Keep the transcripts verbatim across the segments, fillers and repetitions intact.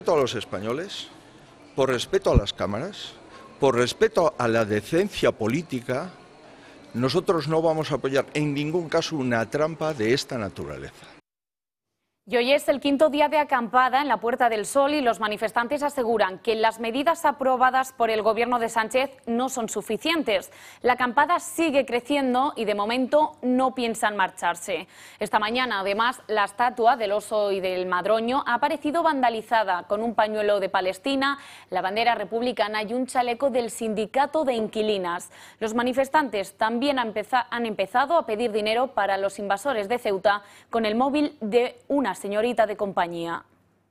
respeto a los españoles, por respeto a las cámaras, por respeto a la decencia política, nosotros no vamos a apoyar en ningún caso una trampa de esta naturaleza. Y hoy es el quinto día de acampada en la Puerta del Sol y los manifestantes aseguran que las medidas aprobadas por el gobierno de Sánchez no son suficientes. La acampada sigue creciendo y de momento no piensan marcharse. Esta mañana, además, la estatua del oso y del madroño ha aparecido vandalizada con un pañuelo de Palestina, la bandera republicana y un chaleco del sindicato de inquilinas. Los manifestantes también han, empeza- han empezado a pedir dinero para los invasores de Ceuta con el móvil de una señorita de compañía.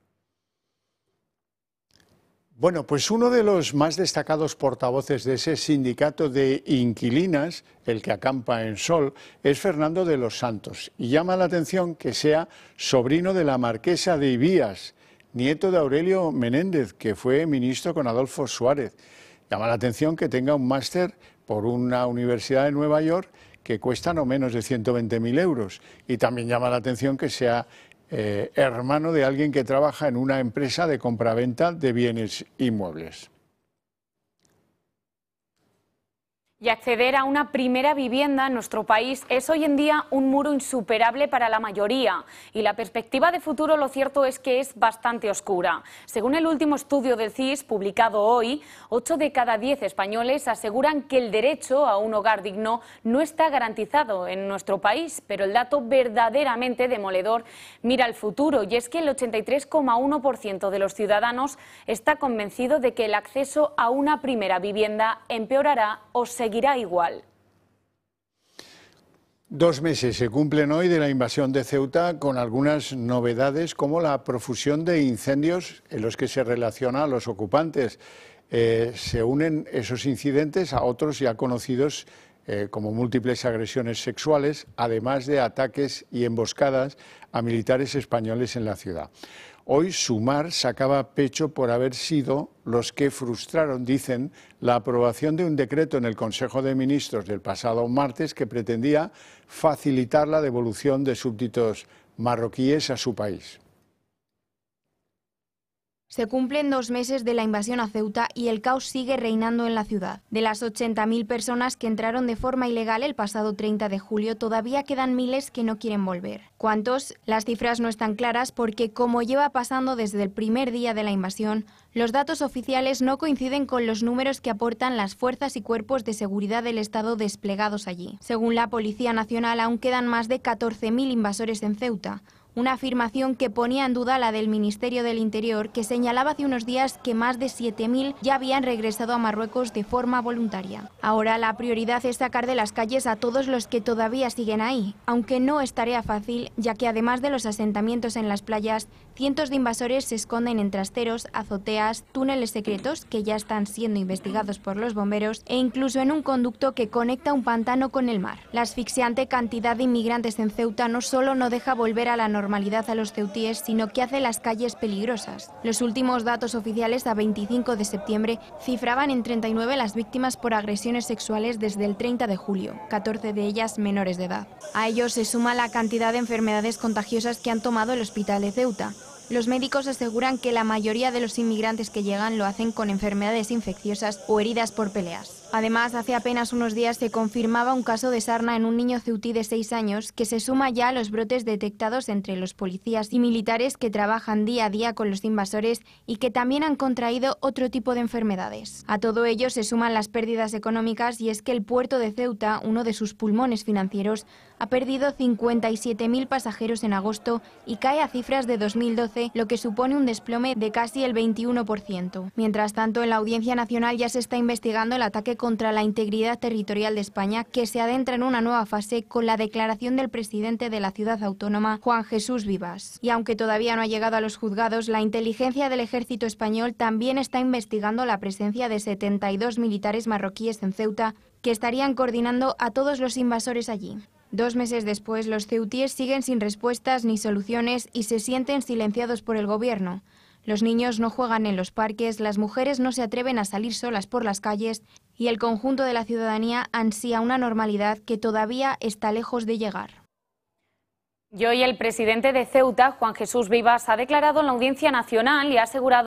Bueno, pues uno de los más destacados portavoces de ese sindicato de inquilinas, el que acampa en Sol, es Fernando de los Santos. Y llama la atención que sea sobrino de la marquesa de Ibías, nieto de Aurelio Menéndez, que fue ministro con Adolfo Suárez. Llama la atención que tenga un máster por una universidad de Nueva York que cuesta no menos de ciento veinte mil euros. Y también llama la atención que sea Eh, hermano de alguien que trabaja en una empresa de compraventa de bienes inmuebles. Y acceder a una primera vivienda en nuestro país es hoy en día un muro insuperable para la mayoría. Y la perspectiva de futuro, lo cierto es que es bastante oscura. Según el último estudio del C I S publicado hoy, ocho de cada diez españoles aseguran que el derecho a un hogar digno no está garantizado en nuestro país. Pero el dato verdaderamente demoledor mira al futuro, y es que el ochenta y tres coma uno por ciento de los ciudadanos está convencido de que el acceso a una primera vivienda empeorará o seguirá seguirá igual. Dos meses se cumplen hoy de la invasión de Ceuta, con algunas novedades como la profusión de incendios en los que se relaciona a los ocupantes. Eh, se unen esos incidentes a otros ya conocidos eh, como múltiples agresiones sexuales, además de ataques y emboscadas a militares españoles en la ciudad. Hoy Sumar sacaba pecho por haber sido los que frustraron, dicen, la aprobación de un decreto en el Consejo de Ministros del pasado martes que pretendía facilitar la devolución de súbditos marroquíes a su país. Se cumplen dos meses de la invasión a Ceuta y el caos sigue reinando en la ciudad. De las ochenta mil personas que entraron de forma ilegal el pasado treinta de julio, todavía quedan miles que no quieren volver. ¿Cuántos? Las cifras no están claras porque, como lleva pasando desde el primer día de la invasión, los datos oficiales no coinciden con los números que aportan las fuerzas y cuerpos de seguridad del Estado desplegados allí. Según la Policía Nacional, aún quedan más de catorce mil invasores en Ceuta. Una afirmación que ponía en duda la del Ministerio del Interior, que señalaba hace unos días que más de siete mil ya habían regresado a Marruecos de forma voluntaria. Ahora la prioridad es sacar de las calles a todos los que todavía siguen ahí, aunque no es tarea fácil, ya que además de los asentamientos en las playas, cientos de invasores se esconden en trasteros, azoteas, túneles secretos que ya están siendo investigados por los bomberos e incluso en un conducto que conecta un pantano con el mar. La asfixiante cantidad de inmigrantes en Ceuta no solo no deja volver a la normalidad a los ceutíes, sino que hace las calles peligrosas. Los últimos datos oficiales a veinticinco de septiembre cifraban en treinta y nueve las víctimas por agresiones sexuales desde el treinta de julio, catorce de ellas menores de edad. A ello se suma la cantidad de enfermedades contagiosas que han tomado el hospital de Ceuta. Los médicos aseguran que la mayoría de los inmigrantes que llegan lo hacen con enfermedades infecciosas o heridas por peleas. Además, hace apenas unos días se confirmaba un caso de sarna en un niño ceutí de seis años que se suma ya a los brotes detectados entre los policías y militares que trabajan día a día con los invasores y que también han contraído otro tipo de enfermedades. A todo ello se suman las pérdidas económicas, y es que el puerto de Ceuta, uno de sus pulmones financieros, ha perdido cincuenta y siete mil pasajeros en agosto y cae a cifras de dos mil doce, lo que supone un desplome de casi el veintiuno por ciento. Mientras tanto, en la Audiencia Nacional ya se está investigando el ataque contra la integridad territorial de España, que se adentra en una nueva fase con la declaración del presidente de la ciudad autónoma, Juan Jesús Vivas. Y aunque todavía no ha llegado a los juzgados, la inteligencia del ejército español también está investigando la presencia de setenta y dos militares marroquíes en Ceuta, que estarían coordinando a todos los invasores allí. Dos meses después, los ceutíes siguen sin respuestas ni soluciones y se sienten silenciados por el gobierno. Los niños no juegan en los parques, las mujeres no se atreven a salir solas por las calles y el conjunto de la ciudadanía ansía una normalidad que todavía está lejos de llegar. Y hoy el presidente de Ceuta, Juan Jesús Vivas, ha declarado en la Audiencia Nacional y ha asegurado